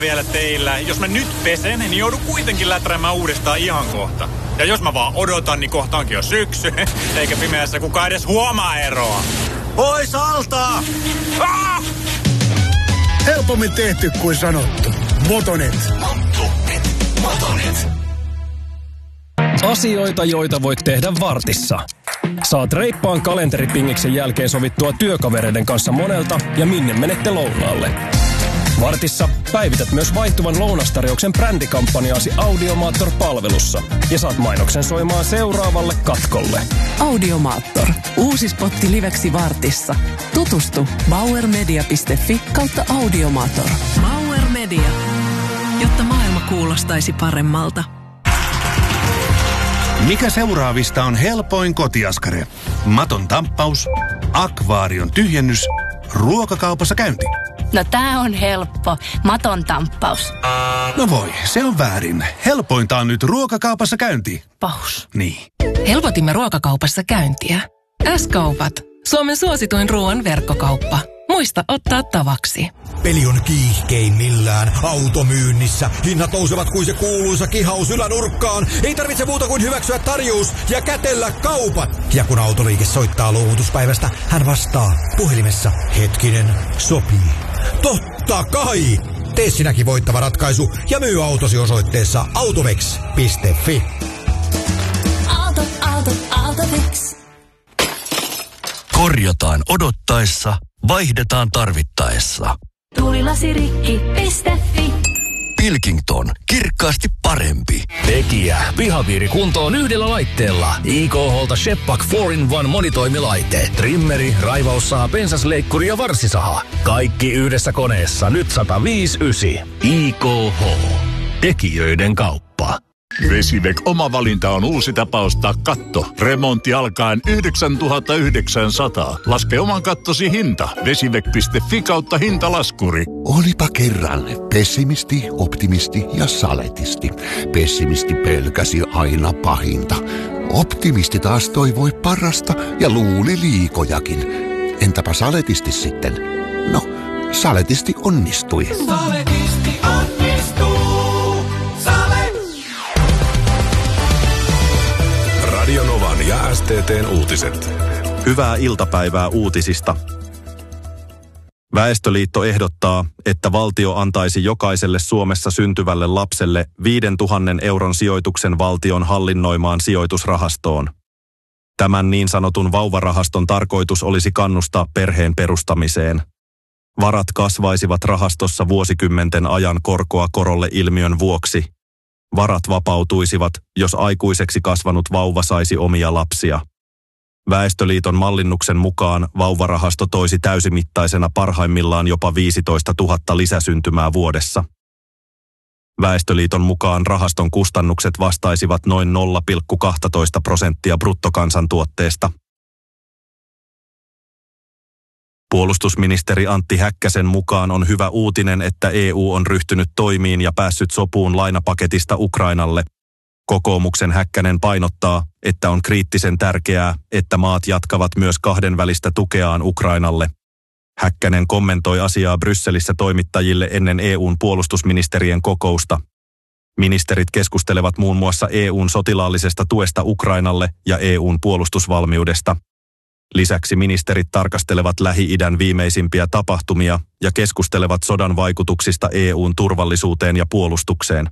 vielä teillä. Jos mä nyt pesen, niin joudun kuitenkin läträämään uudestaan ihan kohta. Ja jos mä vaan odotan, niin kohta onkin jo syksy. Eikä pimeässä kukaan edes huomaa eroa. Pois alta! Ah! Helpommin tehty kuin sanottu. Motonet. Motonet. Asioita, joita voit tehdä vartissa. Saat reippaan kalenteripingiksen jälkeen sovittua työkavereiden kanssa monelta ja minne menette lounaalle. Vartissa päivität myös vaihtuvan lounastarjouksen brändikampanjaasi Audiomaattor-palvelussa ja saat mainoksen soimaan seuraavalle katkolle. Audiomaattor. Uusi spotti liveksi Vartissa. Tutustu bauermedia.fi/Audiomaattor. Bauer Media. Jotta maailma kuulostaisi paremmalta. Mikä seuraavista on helpoin kotiaskare? Maton tamppaus, akvaarion tyhjennys, ruokakaupassa käynti. No tää on helppo. Maton tamppaus. No voi, se on väärin. Helpointa on nyt ruokakaupassa käynti. Paus. Niin. Helpotimme ruokakaupassa käyntiä. S-kaupat. Suomen suosituin ruoan verkkokauppa. Muista ottaa tavaksi. Peli on kiihkeimmillään. Automyynnissä. Hinnat nousevat kuin se kuuluisa kihaus ylänurkkaan. Ei tarvitse muuta kuin hyväksyä tarjous ja kätellä kaupat. Ja kun autoliike soittaa luovutuspäivästä, hän vastaa puhelimessa. Hetkinen, sopii. Totta kai! Tee sinäkin voittava ratkaisu ja myy autosi osoitteessa autovex.fi. Autovex. Korjataan odottaessa, vaihdetaan tarvittaessa. Tuulilasirikki.fi. Pilkington, kirkkaasti parempi. Tekijä. Pihapiiri kuntoon yhdellä laitteella. IKH:lta Shepak 4-in-1 monitoimilaite. Trimmeri, raivaussaha, pensasleikkuri ja varsisaha. Kaikki yhdessä koneessa. Nyt 105,9. IKH. Tekijöiden kauppa. Vesivac oma valinta on uusi tapa ostaa katto. Remontti alkaen 9 900. Laske oman kattosi hinta. Vesivac.fi/hintalaskuri. Olipa kerran pessimisti, optimisti ja saletisti. Pessimisti pelkäsi aina pahinta. Optimisti taas toivoi parasta ja luuli liikojakin. Entäpä saletisti sitten? No, saletisti onnistui. Saletisti onnistuu. Radionovan ja STT:n uutiset. Hyvää iltapäivää uutisista. Väestöliitto ehdottaa, että valtio antaisi jokaiselle Suomessa syntyvälle lapselle 5 000 euron sijoituksen valtion hallinnoimaan sijoitusrahastoon. Tämän niin sanotun vauvarahaston tarkoitus olisi kannustaa perheen perustamiseen. Varat kasvaisivat rahastossa vuosikymmenten ajan korkoa korolle ilmiön vuoksi. Varat vapautuisivat, jos aikuiseksi kasvanut vauva saisi omia lapsia. Väestöliiton mallinnuksen mukaan vauvarahasto toisi täysimittaisena parhaimmillaan jopa 15 000 lisäsyntymää vuodessa. Väestöliiton mukaan rahaston kustannukset vastaisivat noin 0,12% bruttokansantuotteesta. Puolustusministeri Antti Häkkäsen mukaan on hyvä uutinen, että EU on ryhtynyt toimiin ja päässyt sopuun lainapaketista Ukrainalle. Kokoomuksen Häkkänen painottaa, että on kriittisen tärkeää, että maat jatkavat myös kahdenvälistä tukeaan Ukrainalle. Häkkänen kommentoi asiaa Brysselissä toimittajille ennen EUn puolustusministerien kokousta. Ministerit keskustelevat muun muassa EUn sotilaallisesta tuesta Ukrainalle ja EUn puolustusvalmiudesta. Lisäksi ministerit tarkastelevat Lähi-idän viimeisimpiä tapahtumia ja keskustelevat sodan vaikutuksista EUn turvallisuuteen ja puolustukseen.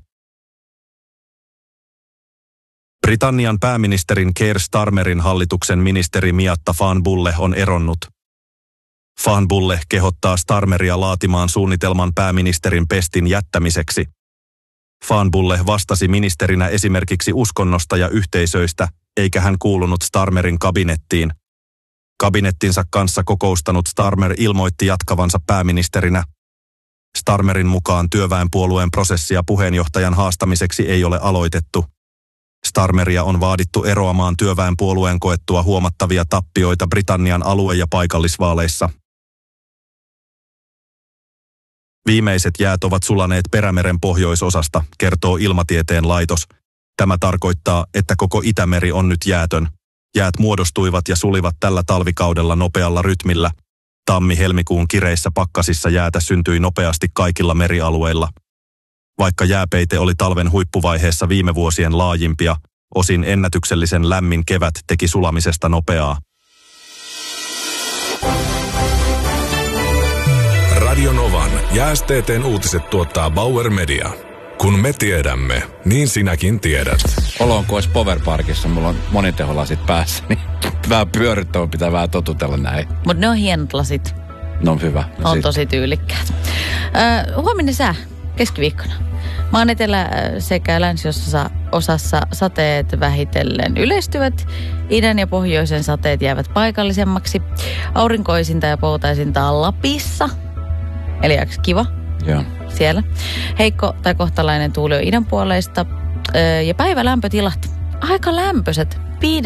Britannian pääministerin Keir Starmerin hallituksen ministeri Miatta Fahnbulleh on eronnut. Fahnbulleh kehottaa Starmeria laatimaan suunnitelman pääministerin pestin jättämiseksi. Fahnbulleh vastasi ministerinä esimerkiksi uskonnosta ja yhteisöistä, eikä hän kuulunut Starmerin kabinettiin. Kabinettinsa kanssa kokoustanut Starmer ilmoitti jatkavansa pääministerinä. Starmerin mukaan työväenpuolueen prosessia puheenjohtajan haastamiseksi ei ole aloitettu. Starmeria on vaadittu eroamaan työväenpuolueen koettua huomattavia tappioita Britannian alue- ja paikallisvaaleissa. Viimeiset jäät ovat sulaneet Perämeren pohjoisosasta, kertoo Ilmatieteen laitos. Tämä tarkoittaa, että koko Itämeri on nyt jäätön. Jäät muodostuivat ja sulivat tällä talvikaudella nopealla rytmillä. Tammi-helmikuun kireissä pakkasissa jäätä syntyi nopeasti kaikilla merialueilla. vaikka jääpeite oli talven huippuvaiheessa viime vuosien laajimpia, osin ennätyksellisen lämmin kevät teki sulamisesta nopeaa. Radio Novan ja STT:n uutiset tuottaa Bauer Media. Kun me tiedämme, niin sinäkin tiedät. Olo on kuin olisi Power Parkissa, mulla on moniteholasit päässä, niin vähän pyörittävä, pitää vähän totutella näin. Mutta ne on hienot lasit. No on hyvä. No on tosi tyylikkäät. Huominen sää keskiviikkona. Maan etelä- sekä länsiosassa sateet vähitellen yleistyvät. Idän ja pohjoisen sateet jäävät paikallisemmaksi. Aurinkoisinta ja poutaisinta on Lapissa. Eli aika kiva. Joo. Siellä. Heikko tai kohtalainen tuuli on idän puoleista. Ja päivälämpötilat aika lämpöiset.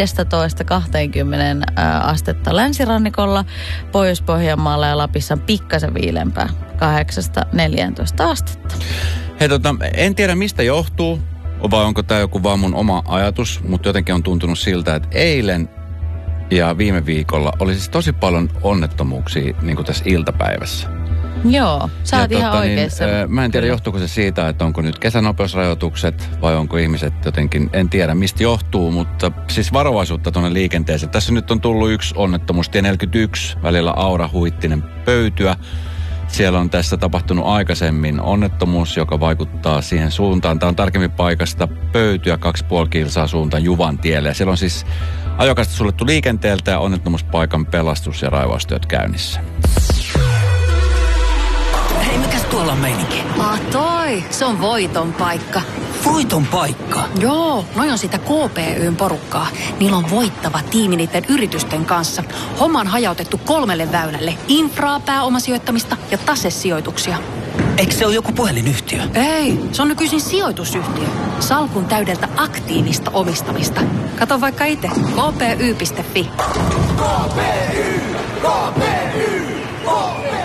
15-20 astetta länsirannikolla. Pohjois-Pohjanmaalla ja Lapissa on pikkasen viilempää. 8-14 astetta. Hei en tiedä mistä johtuu, vai onko tämä joku vaan mun oma ajatus, mutta jotenkin on tuntunut siltä, että eilen ja viime viikolla oli siis tosi paljon onnettomuuksia niin kuin tässä iltapäivässä. Joo, sä oot ihan oikeassa. Mä en tiedä, johtuuko se siitä, että onko nyt kesänopeusrajoitukset vai onko ihmiset jotenkin, en tiedä mistä johtuu, mutta siis varovaisuutta tuonne liikenteeseen. Tässä nyt on tullut yksi onnettomuus, tie 41, välillä Aura-Huittinen Pöytyä. Siellä on tässä tapahtunut aikaisemmin onnettomuus, joka vaikuttaa siihen suuntaan. Tämä on tarkemmin paikasta Pöytyä 2,5 kilsaa suuntaan Juvan tielle. Ja siellä on siis ajokasta suljettu liikenteeltä ja onnettomuuspaikan pelastus- ja raivaustyöt käynnissä. Hei, mikäs tuolla on meininki? Toi, se on voiton paikka. Voiton paikka? Joo, noi on sitä KPY:n porukkaa. Niillä on voittava tiimi niiden yritysten kanssa. Homma on hajautettu 3 väylälle. Infraa, pääomasijoittamista ja tasesijoituksia. Eikö se ole joku puhelinyhtiö? Ei, se on nykyisin sijoitusyhtiö. Salkun täydeltä aktiivista omistamista. Kato vaikka itse. kpy.fi. KPY, KPY, KPY.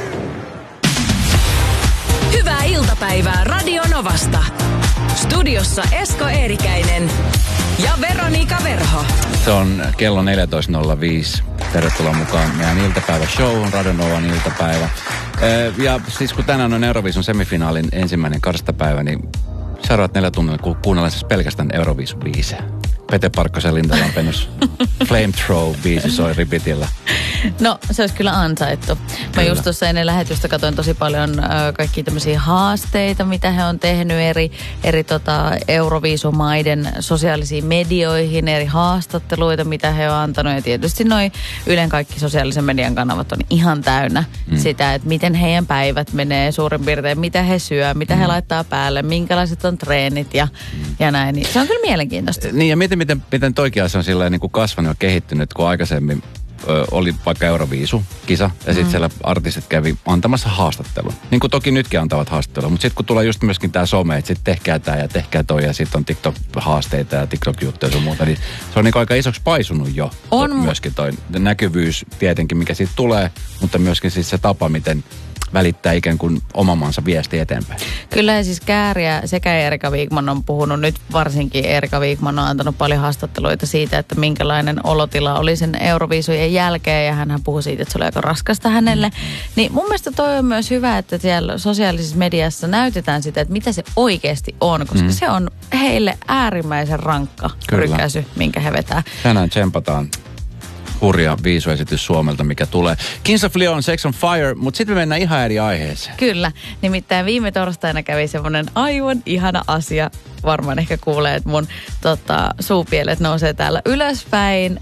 Hyvää iltapäivää Radio Novasta. Studiossa Esko Eerikäinen ja Veronika Verho. Se on kello 14.05. Tervetuloa mukaan meidän iltapäiväshowhun, Radio Novan iltapäivä. Ja siis kun tänään on Euroviisun semifinaalin ensimmäinen karstapäivä, niin seuraavat 4 tuntia kuunnellaan siis pelkästään Euroviisun biisejä. Pete Parkkosen Lintalan pennus Flamethrower-biisi soi ripitillä. No, se olisi kyllä ansaittu. Mä just tuossa ennen lähetystä katsoin tosi paljon kaikkia tämmöisiä haasteita, mitä he on tehnyt eri Euroviisumaiden sosiaalisiin medioihin, eri haastatteluita, mitä he on antanut. Ja tietysti noi Ylen kaikki sosiaalisen median kanavat on ihan täynnä sitä, että miten heidän päivät menee suurin piirtein, mitä he syö, mitä he laittaa päälle, minkälaiset on treenit ja näin. Niin se on kyllä mielenkiintoista. Niin ja miten toikin asia on silleen niin kuin kasvanut ja kehittynyt, kun aikaisemmin oli vaikka Euroviisu-kisa ja sitten siellä artistit kävi antamassa haastattelun. Niin kuin toki nytkin antavat haastattelua, mutta sitten kun tulee just myöskin tämä some, että sitten tehkää tämä ja tehkää toi ja sitten on TikTok-haasteita ja TikTok-juttuja ja sun muuta, niin se on niin aika isoksi paisunut jo. On myöskin toi näkyvyys tietenkin, mikä siitä tulee, mutta myöskin siis se tapa, miten välittää ikään kuin oman maansa viesti eteenpäin. Kyllä ja siis Kääriä sekä Erika Wigman on puhunut nyt, varsinkin Erika Wigman on antanut paljon haastatteluita siitä, että minkälainen olotila oli sen Euroviisujen jälkeen ja hän puhui siitä, että se oli aika raskasta hänelle. Niin mun mielestä toi on myös hyvä, että siellä sosiaalisessa mediassa näytetään sitä, että mitä se oikeasti on, koska se on heille äärimmäisen rankka rykäsy, minkä he vetää. Tänään tsempataan. Hurja viisuesitys Suomelta, mikä tulee. Kings of Leon, Sex on Fire, mutta sitten me mennään ihan eri aiheeseen. Kyllä, nimittäin viime torstaina kävi semmoinen aivan ihana asia. Varmaan ehkä kuulee, että mun suupielet nousee täällä ylöspäin,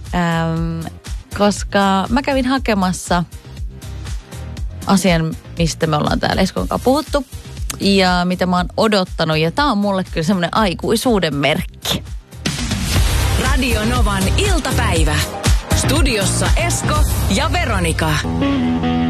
koska mä kävin hakemassa asian, mistä me ollaan täällä Eskon kanssa puhuttu ja mitä mä oon odottanut. Ja tää on mulle kyllä semmoinen aikuisuuden merkki. Radio Novan iltapäivä. Studiossa Esko ja Veronika.